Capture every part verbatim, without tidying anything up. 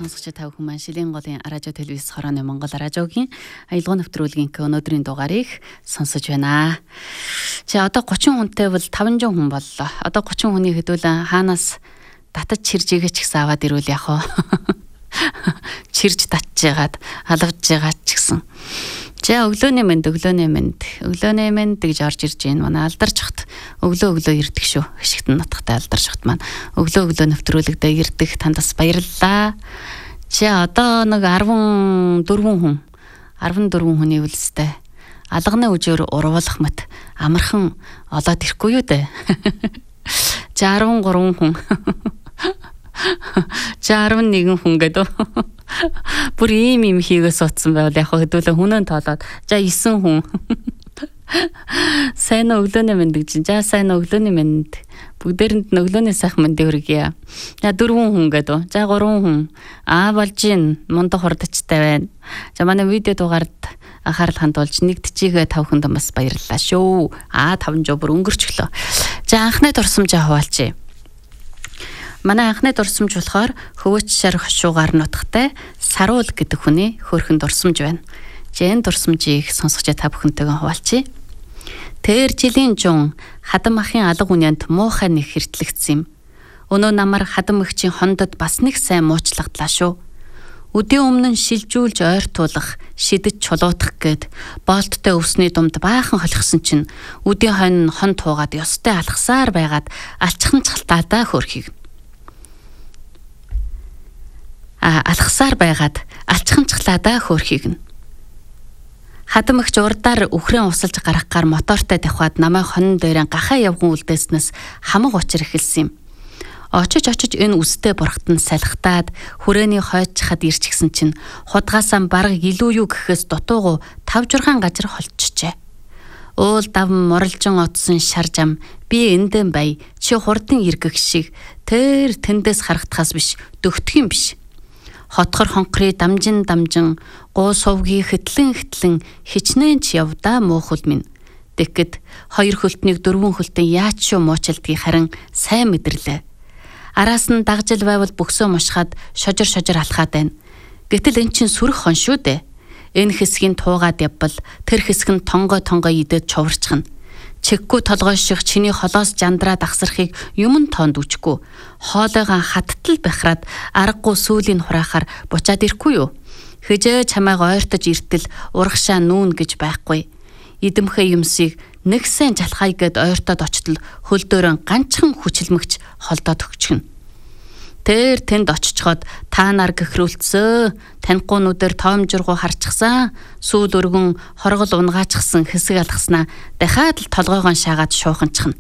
Сонсогч та бүхэн маань Шилийн голын радио телевиз хорооны Монгол радиогийн аялал нэвтрүүлгийн өнөөдрийн дугаарыг сонсож байна. Чи одоо гучин хүнтэй бол таван зуун хүн боллоо. Одоо гучин хүний хэдүүлэн хаанаас татаж чиржигээ ч гэсэн аваад ирүүл яах вэ? Чирж татчихжгаад алавж байгаа ч гэсэн. За өглөөний мэнд өглөөний мэнд өглөөний мэнд гэж орж ирж байна. Манай алдарч хат өглөө өглөө ирдэг шүү. Хишигтэн нутагтай алдарч хат маань өглөө өглөө нэвтрүүлэгдээ ирдэг. Танд бас баярлалаа. За одоо нэг арван дөрвөн хүн арван дөрвөн хүний үлстэй алганы үжээр урвуулах мэт амархан олоод ирэхгүй юу дээ. За арван гурван хүн За арван нэгэн хүн гэдэг. Бүр ийм юм хийгээ суудсан байвал яг хэдүүлээ хүнэн тоолоод за девять хүн. Сайн өглөөний мэнд гэж. За сайн өглөөний мэнд. Бүгдээрэнд өглөөний сайхан мэндийг хүргье. За дөрвөн хүн гэдэг. За гурван хүн. Аа болж гин мундаг хурдчтай байна. За манай видео дугаард анхаарал хандуулж нэгдчихийгээ тав хүнд бас баярлалаа шүү. Аа таван жоо бүр өнгөрчлөө. За анхны дурсамжаа хуваалцъя. Манай анхны дурсамж болохоор хөвөч шар хошуугаар нутагтай Саруул гэдэг хүний хөөрхөн дурсамж байна. Жэн дурсамжийг сонсогч та бүхэнтэйгээ хуваалцъя. Тэр жилийн жун хадам ахын алга үнэнд муухай нэг хэртлэгдсэн юм. Өнөө намар хадам эгчийн хондод бас нэг сайн муучлагдлаа шүү. Өдийн өмнө нь шилжүүлж ойртуулах, шидэж чулуутах гээд болттой өвсний думд баахан холихсон чинь өдийн хойно хон туугаад ёстой алхасаар байгаад алчхан цалтаадаа хөөрхийг. А алхасаар байгаад алчханчглаадаа хөөрхийг нь. Хадам эгч урдаар өхрэн усалж гаргахаар мотортой давхаад намайг хонон дээрэн гахаа явган үлдээснээс хамаг учир эхэлсэн юм. Очиж очиж энэ үстэй бурхтан салхитаад хүрээний хойчхад ирчихсэн чинь худгаасаа бараг илүү юу гэхээс дутуугу тав жургаан газар холчжээ. Уул давн моролжин отсон шаржам би эндэн бай чи хурдан иргэх шиг тэр тэндээс харагдахаас биш дөгтөх юм биш. Хотгор хонхрыг дамжин дамжин гоо сувгийн хэтлэн хэтлэн хичнээн ч явдаа муухул минь. Тэгэхэд хоёр хөлтнийг дөрвөн хөлтөн яаж шүү муучилдгийг харин сайн мэдэрлээ. Араас нь дагжил байвал бөксөө мушхаад шожир шожир алхаад байна. Гэтэл эн чин сүрэх хон шүү дээ. Энэ хэсгийн туугаад явбал тэр хэсэг нь тонгой тонгой идээд чуварчхна. Чиггүй толгой шиг чиний холоос жандраад ахсархыг юм тоонд үчгүй. Хоолойгоо хаттал бахраад аргагүй сүүлийн хураахаар бучаад ирэхгүй юу? Хэжээ чамайг ойртож иртэл урагшаа нүүн гэж байхгүй. Идэмхэ юмсыг нэгсэн жалхай гэд ойртоод очтол хөлдөөрön ганчхан хүчилмэгч холдоод өгчихнө. Тэр тэнд очичход та нар гэхрүүлцээ танихгүйнүүдээр тоомжиргуу харчихсан сүүл өргөн хоргол унгаачсан хэсэг алгаснаа дахиад л толгойгоо шаагаад шууханчихна.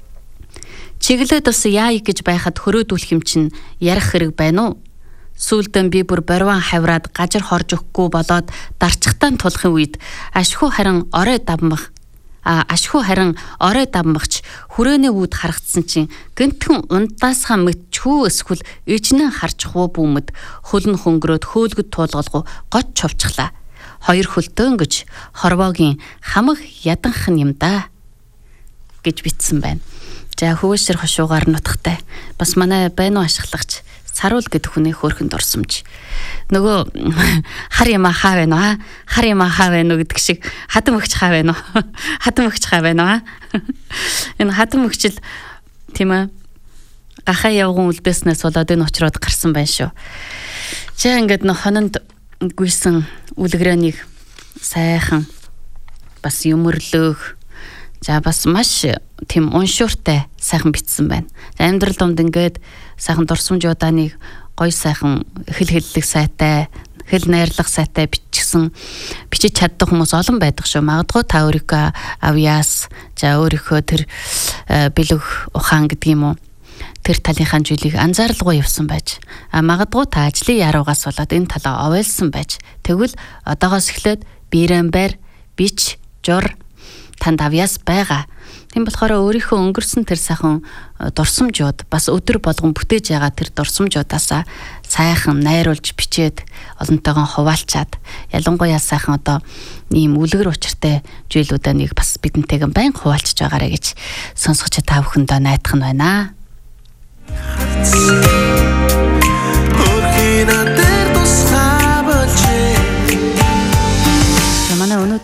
Чиглээд ус яа гэж байхад хөрөөдүүлэх юм чин ярих хэрэг байна уу? Сүүлдэн би бүр борван хавраад гажир хорж өгөхгүй болоод дарчхтан тулахын үед ашгүй харин орой давмах а ашгүй харин орой давмагч хүрээний үүд харагдсан чинь гэнтхэн ундаасхаа мэдчүү эсвэл ижнэн харчихвуу бүүмэд хөлн хөнгөрөөд хөөлгөд туулгалгүй гоч човчглаа. Хоёр хөлтөөн гэж хорвоогийн хамаг яданх юм да гэж битсэн байна. За хөвөшөр хошуугаар нутагтай бас манай байнуу ашиглагч Саруул гэдэг хүний хөөрхөн дурсамж. Нөгөө хар юм хаа байна аа? Хар юм хаа байна уу гэдэг шиг хадам өгч хаа байна уу? Хадам өгч хаа байна аа? Энэ хадам өгчл тийм ээ. Гахаа явган үлдээснээс болоод энэ очроод гарсан байна шүү. За ингээд нөх хононд гүйсэн үлгэрээнийг сайхан бас юмөрлөөх. За бас маш тийм уншууртай сайхан битсэн байна. За амьдрал донд ингээд сайхан дурсамжуудаа нэг гоё сайхан хэл хэллэг сайтай, хэл найрлах сайтай бичсэн бичиж чаддаг хүмүүс олон байдаг шүү. Магадгүй та өөрийнхөө авьяас, за өөрийнхөө тэр бэлэг ухаан гэдэг юм уу? Тэр талынхаа зүйлийг анзааралгүй явсан байж. А магадгүй та ажлын яруугаас болоод энэ талаа овойлсон байж. Тэгвэл одоогоос эхлээд биерэн байр, бич, жур танд авьяас байгаа. Тийм болохоор өөрийнхөө өнгөрсөн тэр сайхан дурсамжууд бас өдөр болгон бүтээж байгаа тэр дурсамжуудаасаа сайхан найруулж бичээд олонтойгоо хуваалцаад ялангуяа сайхан одоо ийм үлгэр учиртай зүйлүүдээ нэг бас бидэнтэйгэн байн хуваалцж байгаарэ гэж сонсогч та бүхэндээ найдах нь байна.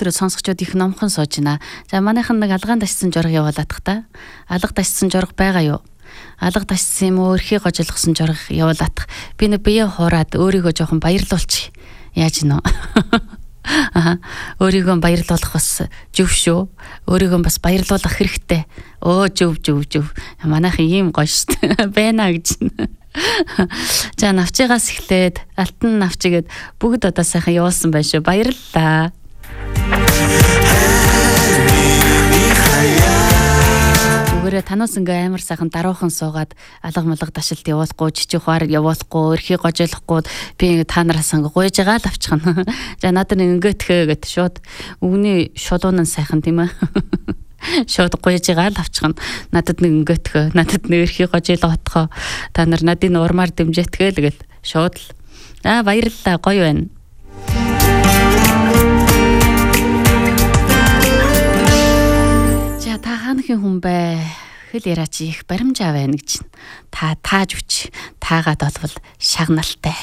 өнөөдөр сонсогчдод их номхон сууж байна. За манайхан нэг алгаан ташсан жураг явуулаадах та. Алга ташсан жураг байгаа юу? Алга ташсан юм уу? Өрхий гожлгосон жураг явуулаадах. Би нэг бие хуураад өөрийгөө жоохон баярлуулчих. Яаж гинөө? Аа өөрийгөө баярлуулах бас зөв шүү. Өөрийгөө бас баярлуулах хэрэгтэй. Өө зөв зөв зөв. Манайхан ийм гоё шүү. Байна гэж. За навчигаас эхлээд алтан навчигэд бүгд одоо сайхан явуулсан байна шүү. Баярлалаа. Зүгээр танаас ингээ амар сайхан даруухан суугаад алга малга ташилт явуулахгүй, жижиг хаар явуулахгүй, өрхий гожоолохгүй би ингээ та нараас ингээ гуйж байгаа л авчихна. За надад нэг ингээтхээ гэд шууд өвгний шулуун нь сайхан тийм ээ. Шууд гуйж байгаа л авчихна. Надад нэг ингээтхээ, надад нэг өрхий гожоолохоо та нар надын урмаар дэмжээтгэе л гэл шууд л. Аа баярлалаа, гоё байна. За та хаанхийн хүн бэ? Хэл яраач их баримжаа байна гэж чинь. Та тааж үч. Таагаад болвол шагналтай.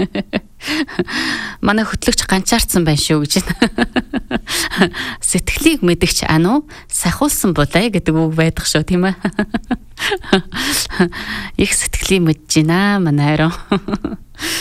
Манай хөтлөгч ганчаарцсан байна шүү гэж байна. Сэтгэлийг мэдгч ануу сахиулсан булаа гэдэг үг байдаг шүү тийм ээ. Их сэтгэлийг мэдж байна манай хараа.